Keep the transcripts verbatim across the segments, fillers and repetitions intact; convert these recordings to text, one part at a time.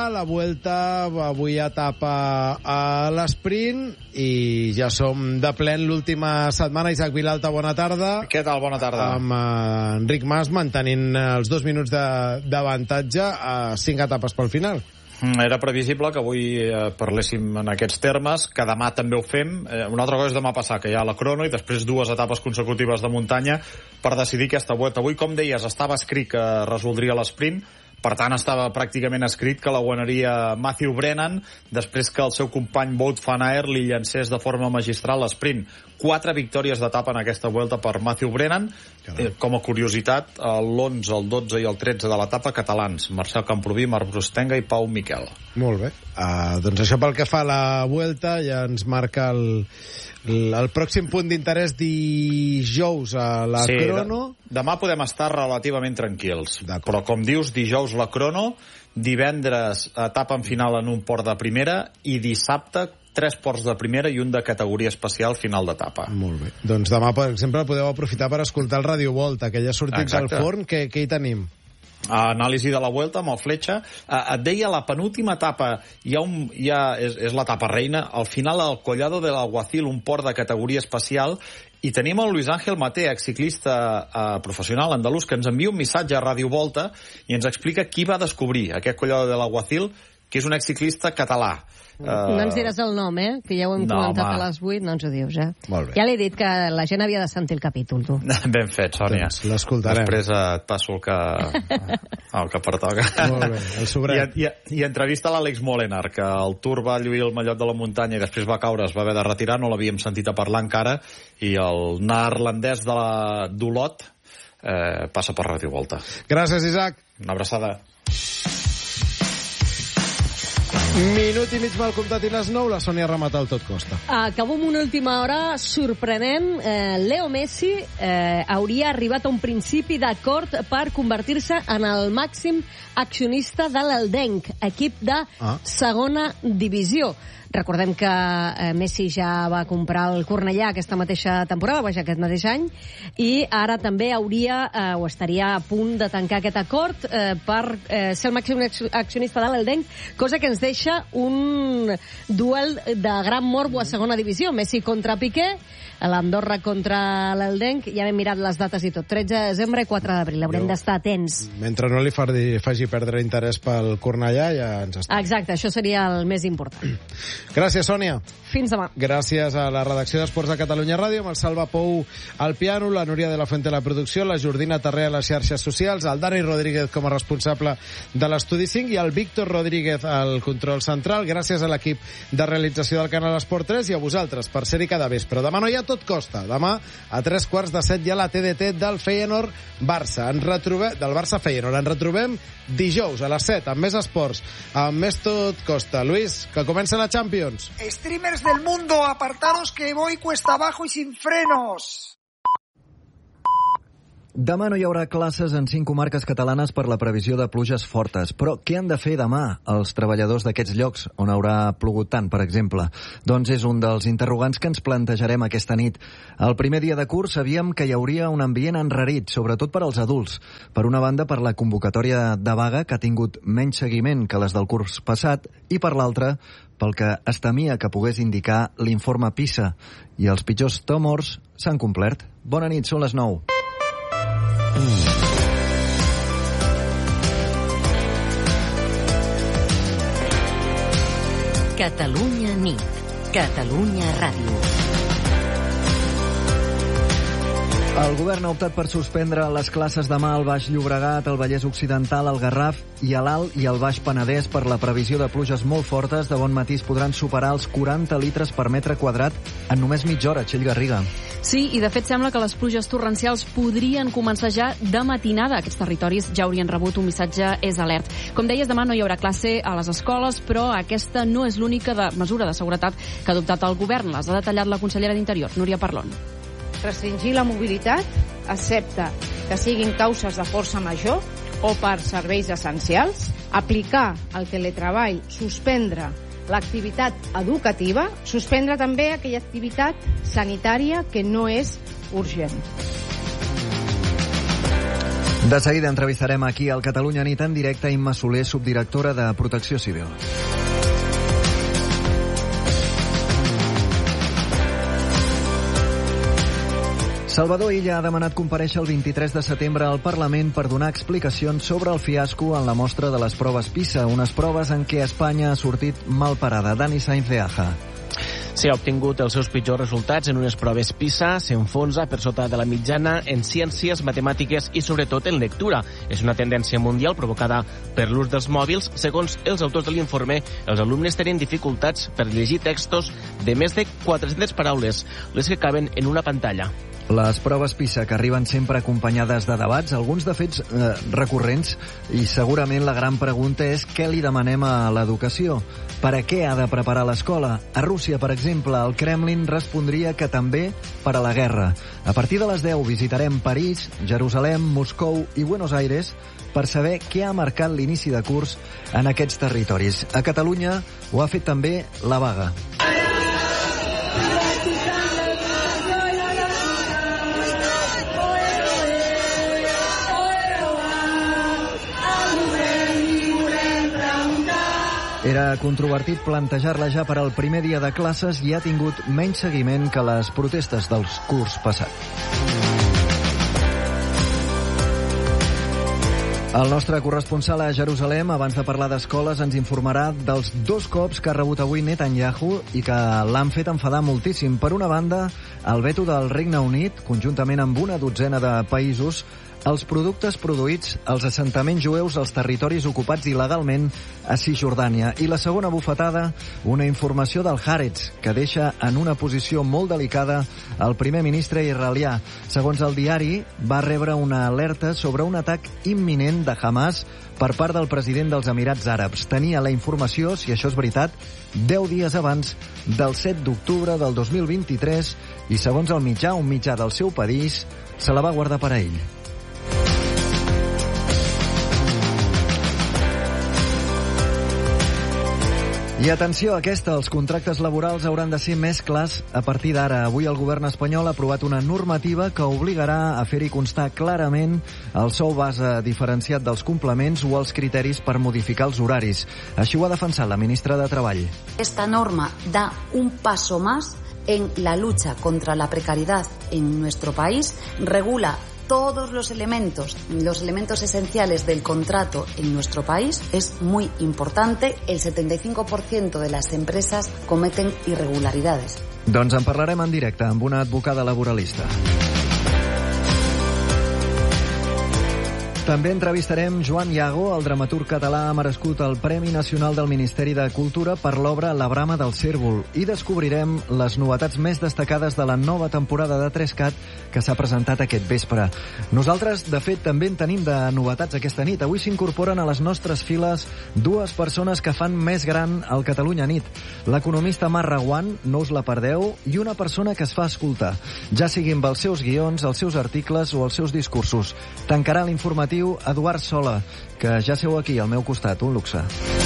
etapa, la Vuelta avui etapa a l'esprint i ja som de plen l'última setmana. Isaac Vilalta, bona tarda. Què tal? Bona tarda. Amb uh, Enric Mas mantenint els dos minuts d'avantatge a cinc etapes pel final. Era previsible que avui eh, parléssim en aquests termes, que demà també ho fem. Eh, una altra cosa és demà passar, que hi ha la crono i després dues etapes consecutives de muntanya per decidir aquesta Vuelta. Avui, com deies, estava escrit que resoldria l'esprint, per tant estava pràcticament escrit que la guanyaria Matthew Brennan després que el seu company Wout van Aert li llancés de forma magistral l'esprint. Quatre victòries d'etapa en aquesta Vuelta per Matthew Brennan. Eh, com a curiositat, l'onze, el dotze i el tretze de l'etapa catalans, Marcel Camproví, Marc Brustenga i Pau Miquel. Molt bé. Uh, doncs això pel que fa a la Vuelta ja ens marca el, el, el pròxim punt d'interès dijous a la sí, crono. De, demà podem estar relativament tranquils, però com dius, dijous la crono, divendres etapa en final en un port de primera i dissabte tres ports de primera i un de categoria especial final d'etapa. Molt bé. Doncs demà, per exemple, podeu aprofitar per escoltar el Radio Volta, que ja ha sortit del forn. Què, què hi tenim? Anàlisi de la Vuelta amb el Fletxa. Uh, et deia, la penúltima etapa hi ha un, hi ha, és, és l'etapa reina, al final al Collado del Alguacil, un port de categoria especial, i tenim el Luis Ángel Mate, exciclista uh, professional andalús, que ens envia un missatge a Radio Volta i ens explica qui va descobrir aquest Collado del Alguacil, que és un exciclista català. Uh... No ens diràs el nom, eh? Que ja ho hem no, comentat home. A les vuit, no ens ho dius, eh? Molt bé. Ja l'he dit que la gent havia de sentir el capítol, tu. Ben fet, Sònia. Doncs l'escoltarem. Després et passo el que, el que pertoca. Molt bé, el sobret. I, i, I entrevista a l'Àlex Molenar, que el Tour va lluir el mallot de la muntanya i després va caure, es va haver de retirar, no l'havíem sentit a parlar encara, i el neerlandès de la d'Olot eh, passa per Radio Volta. Gràcies, Isaac. Una abraçada. Minut i mig mal comptat i les nou, la Sònia remata el tot costa. Acabo amb una última hora sorprenent. Eh, Leo Messi eh, hauria arribat a un principi d'acord per convertir-se en el màxim accionista de l'Eldenc, equip de ah. segona divisió. Recordem que eh, Messi ja va comprar el Cornellà aquesta mateixa temporada, vaja, aquest mateix any, i ara també hauria eh, o estaria a punt de tancar aquest acord eh, per eh, ser el màxim accionista de l'Eldenc, cosa que ens deixa un duel de gran morbo a segona divisió. Messi contra Piqué, l'Andorra contra l'Eldenc, ja hem mirat les dates i tot, tretze de desembre i quatre d'abril, haurem d'estar atents. Mentre no li faci perdre interès pel Cornellà, ja ens està. Exacte, això seria el més important. Gràcies, Sònia. Fins demà. Gràcies a la redacció d'Esports de Catalunya Ràdio, amb el Salva Pou al piano, la Núria de la Fuente a la producció, la Jordina Tarré a les xarxes socials, el Dani Rodríguez com a responsable de l'Estudi cinc i el Víctor Rodríguez al control central. Gràcies a l'equip de realització del canal Esport tres i a vosaltres per ser-hi cada vespre. Demà no hi ha tot costa. Demà a tres quarts de set hi ha la T D T del Feyenoord-Barça. Ens retrobem, del Barça-Feyenoord. Ens retrobem dijous a les set amb més esports, amb més tot costa. Luis, que comença la Champions. Streamers del mundo, apartaros que voy cuesta abajo y sin frenos. Demà no hi haurà classes en cinc comarques catalanes per la previsió de pluges fortes. Però què han de fer demà els treballadors d'aquests llocs on haurà plogut tant, per exemple? Doncs és un dels interrogants que ens plantejarem aquesta nit. El primer dia de curs sabíem que hi hauria un ambient enrarit, sobretot per als adults. Per una banda, per la convocatòria de vaga, que ha tingut menys seguiment que les del curs passat, i per l'altra, pel que es temia que pogués indicar l'informe PISA. I els pitjors temors s'han complert. Bona nit, són les nou. Catalunya nit. Catalunya Ràdio. El govern ha optat per suspendre les classes demà al Baix Llobregat, al Vallès Occidental, al Garraf i a l'Alt i al Baix Penedès per la previsió de pluges molt fortes. De bon matí es podran superar els quaranta litres per metre quadrat en només mitja hora, Txell Garriga. Sí, i de fet sembla que les pluges torrencials podrien començar ja de matinada. Aquests territoris ja haurien rebut un missatge és alert. Com deies, demà no hi haurà classe a les escoles, però aquesta no és l'única de mesura de seguretat que ha adoptat el govern. Les ha detallat la consellera d'Interior, Núria Parlon. Restringir la mobilitat, excepte que siguin causes de força major o per serveis essencials, aplicar el teletreball, suspendre l'activitat educativa, suspendre també aquella activitat sanitària que no és urgent. De seguida entrevistarem aquí al Catalunya Nit en directe Imma Soler, subdirectora de Protecció Civil. Salvador Illa ha demanat comparèixer el vint-i-tres de setembre al Parlament per donar explicacions sobre el fiasco en la mostra de les proves PISA, unes proves en què Espanya ha sortit mal parada. Dani Sainz de Aja. Si ha obtingut els seus pitjors resultats en unes proves PISA, s'enfonsa per sota de la mitjana en ciències, matemàtiques i sobretot en lectura. És una tendència mundial provocada per l'ús dels mòbils. Segons els autors de l'informe, els alumnes tenen dificultats per llegir textos de més de quatre-centes paraules, les que caben en una pantalla. Les proves PISA, que arriben sempre acompanyades de debats, alguns de fets eh, recurrents, i segurament la gran pregunta és què li demanem a l'educació? Per a què ha de preparar l'escola? A Rússia, per exemple, el Kremlin respondria que també per a la guerra. A partir de les deu visitarem París, Jerusalem, Moscou i Buenos Aires per saber què ha marcat l'inici de curs en aquests territoris. A Catalunya ho ha fet també la vaga. Era controvertit plantejar-la ja per al primer dia de classes i ha tingut menys seguiment que les protestes del curs passat. El nostre corresponsal a Jerusalem, abans de parlar d'escoles, ens informarà dels dos cops que ha rebut avui Netanyahu i que l'han fet enfadar moltíssim. Per una banda, el veto del Regne Unit, conjuntament amb una dotzena de països, els productes produïts als assentaments jueus als territoris ocupats il·legalment a Cisjordània. I la segona bufetada, una informació del Haaretz, que deixa en una posició molt delicada el primer ministre israelià. Segons el diari, va rebre una alerta sobre un atac imminent de Hamas per part del president dels Emirats Àrabs. Tenia la informació, si això és veritat, deu dies abans del set d'octubre del dos mil vint-i-tres i, segons el mitjà, un mitjà del seu país, se la va guardar per a ell. I atenció a aquesta, els contractes laborals hauran de ser més clars a partir d'ara. Avui el govern espanyol ha aprovat una normativa que obligarà a fer-hi constar clarament el sou base diferenciat dels complements o els criteris per modificar els horaris. Així ho ha defensat la ministra de Treball. Esta norma da un paso más en la lucha contra la precariedad en nuestro país, regula todos los elementos, los elementos esenciales del contrato en nuestro país. Es muy importante. El setenta y cinco por ciento de las empresas cometen irregularidades. Doncs en parlarem en directe amb una advocada laboralista. També entrevistarem Joan Iago, el dramaturg català ha merescut el Premi Nacional del Ministeri de Cultura per l'obra La Brama del Cérvol i descobrirem les novetats més destacades de la nova temporada de Trescat que s'ha presentat aquest vespre. Nosaltres, de fet, també en tenim de novetats aquesta nit. Avui s'incorporen a les nostres files dues persones que fan més gran el Catalunya Nit. L'economista Mar Reguant, no us la perdeu, i una persona que es fa escoltar, ja sigui amb els seus guions, els seus articles o els seus discursos. Tancarà l'informatiu Eduard Sola, que ja seu aquí al meu costat, un luxe.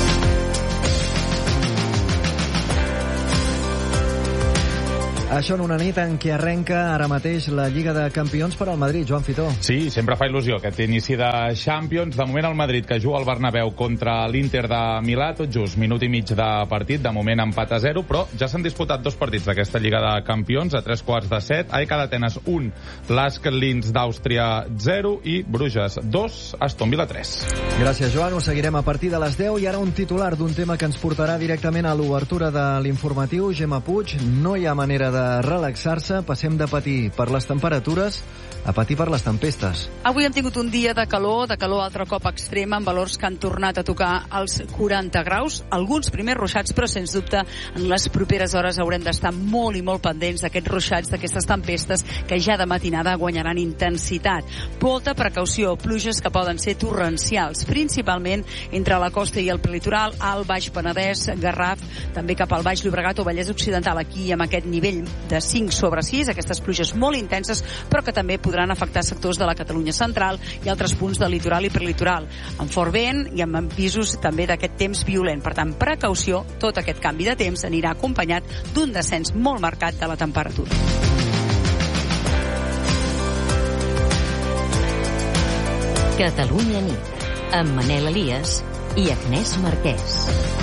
Això en una nit en què arrenca ara mateix la Lliga de Campions per al Madrid, Joan Fitó. Sí, sempre fa il·lusió aquest inici de Champions. De moment el Madrid, que juga al Bernabéu contra l'Inter de Milà, tot just minut i mig de partit, de moment empat a zero, però ja s'han disputat dos partits d'aquesta Lliga de Campions a tres quarts de set. A E K d'Atenes un, l'Ask Linz d'Àustria zero i Bruges dos, Aston Villa tres. Gràcies, Joan. Ho seguirem a partir de les deu i ara un titular d'un tema que ens portarà directament a l'obertura de l'informatiu. Gemma Puig, no hi ha manera de de relaxar-se, passem de patir per les temperatures a patir per les tempestes. Avui hem tingut un dia de calor, de calor altre cop extrema, amb valors que han tornat a tocar els quaranta graus, alguns primers ruixats, però sens dubte en les properes hores haurem d'estar molt i molt pendents d'aquests ruixats, d'aquestes tempestes que ja de matinada guanyaran intensitat. Molta precaució, pluges que poden ser torrencials, principalment entre la costa i el prelitoral, al Baix Penedès, Garraf, també cap al Baix Llobregat o Vallès Occidental, aquí amb aquest nivell de cinc sobre sis, aquestes pluges molt intenses, però que també podran afectar sectors de la Catalunya central i altres punts del litoral i prelitoral, amb fort vent i amb avisos també d'aquest temps violent. Per tant, precaució, tot aquest canvi de temps anirà acompanyat d'un descens molt marcat de la temperatura. Catalunya nit, amb Manel Elias i Agnès Marquès.